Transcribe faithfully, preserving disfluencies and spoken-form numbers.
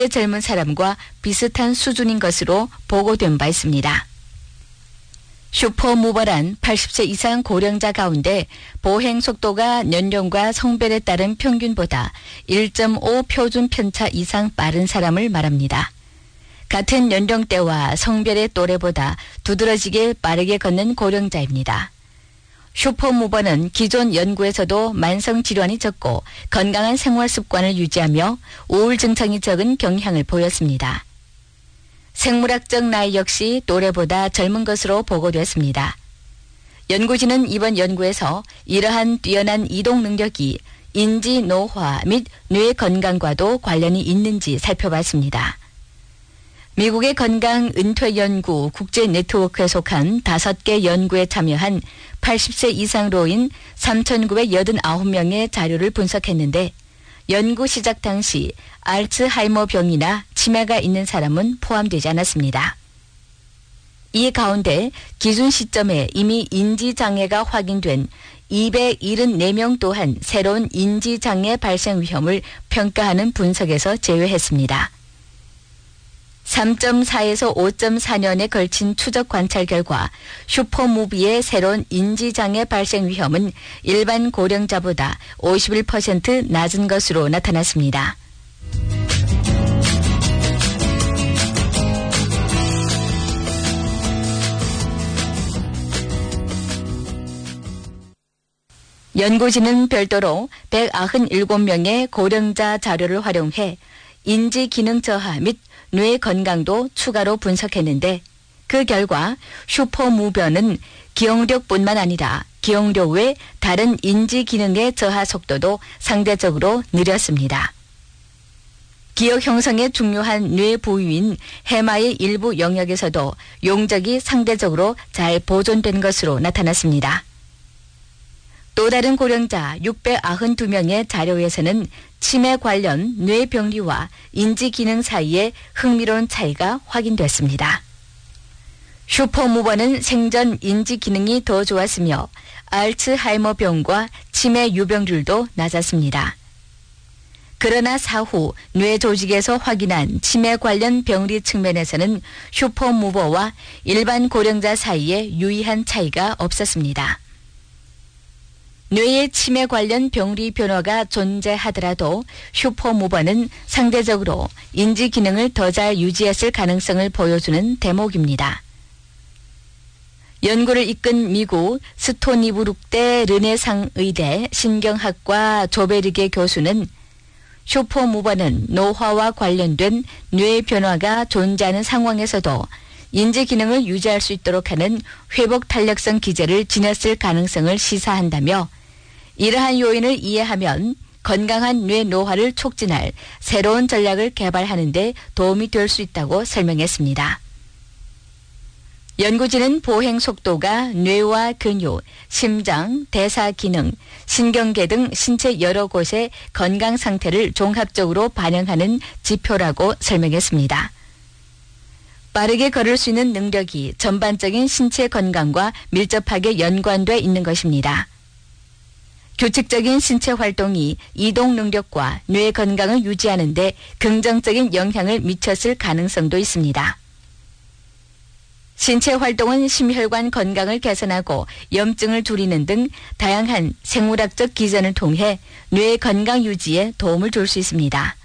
젊은 사람과 비슷한 수준인 것으로 보고된 바 있습니다. 슈퍼무버란 팔십 세 이상 고령자 가운데 보행 속도가 연령과 성별에 따른 평균보다 일 점 오 표준 편차 이상 빠른 사람을 말합니다. 같은 연령대와 성별의 또래보다 두드러지게 빠르게 걷는 고령자입니다. 슈퍼무버는 기존 연구에서도 만성 질환이 적고 건강한 생활 습관을 유지하며 우울 증상이 적은 경향을 보였습니다. 생물학적 나이 역시 또래보다 젊은 것으로 보고됐습니다. 연구진은 이번 연구에서 이러한 뛰어난 이동 능력이 인지 노화 및 뇌 건강과도 관련이 있는지 살펴봤습니다. 미국의 건강 은퇴 연구 국제 네트워크에 속한 다섯 개 연구에 참여한 팔십 세 이상로인 삼천구백팔십구 명의 자료를 분석했는데 연구 시작 당시 알츠하이머 병이나 치매가 있는 사람은 포함되지 않았습니다. 이 가운데 기준 시점에 이미 인지장애가 확인된 이백칠십사 명 또한 새로운 인지장애 발생 위험을 평가하는 분석에서 제외했습니다. 삼 점 사에서 오 점 사 년에 걸친 추적 관찰 결과 슈퍼무비의 새로운 인지장애 발생 위험은 일반 고령자보다 오십일 퍼센트 낮은 것으로 나타났습니다. 연구진은 별도로 백구십칠 명의 고령자 자료를 활용해 인지 기능 저하 및 뇌 건강도 추가로 분석했는데 그 결과 슈퍼무버는 기억력뿐만 아니라 기억력 외 다른 인지 기능의 저하 속도도 상대적으로 느렸습니다. 기억 형성에 중요한 뇌 부위인 해마의 일부 영역에서도 용적이 상대적으로 잘 보존된 것으로 나타났습니다. 또 다른 고령자 육백구십이 명의 자료에서는 치매 관련 뇌병리와 인지기능 사이에 흥미로운 차이가 확인됐습니다. 슈퍼무버는 생전 인지기능이 더 좋았으며 알츠하이머 병과 치매 유병률도 낮았습니다. 그러나 사후 뇌 조직에서 확인한 치매 관련 병리 측면에서는 슈퍼무버와 일반 고령자 사이에 유의한 차이가 없었습니다. 뇌의 치매 관련 병리 변화가 존재하더라도 슈퍼무버는 상대적으로 인지 기능을 더 잘 유지했을 가능성을 보여주는 대목입니다. 연구를 이끈 미국 스토니브룩대 르네상 의대 신경학과 조베르게 교수는 슈퍼무버는 노화와 관련된 뇌 변화가 존재하는 상황에서도 인지 기능을 유지할 수 있도록 하는 회복 탄력성 기제를 지녔을 가능성을 시사한다며 이러한 요인을 이해하면 건강한 뇌 노화를 촉진할 새로운 전략을 개발하는 데 도움이 될 수 있다고 설명했습니다. 연구진은 보행 속도가 뇌와 근육, 심장, 대사 기능, 신경계 등 신체 여러 곳의 건강 상태를 종합적으로 반영하는 지표라고 설명했습니다. 빠르게 걸을 수 있는 능력이 전반적인 신체 건강과 밀접하게 연관돼 있는 것입니다. 규칙적인 신체 활동이 이동 능력과 뇌 건강을 유지하는 데 긍정적인 영향을 미쳤을 가능성도 있습니다. 신체 활동은 심혈관 건강을 개선하고 염증을 줄이는 등 다양한 생물학적 기전을 통해 뇌 건강 유지에 도움을 줄 수 있습니다.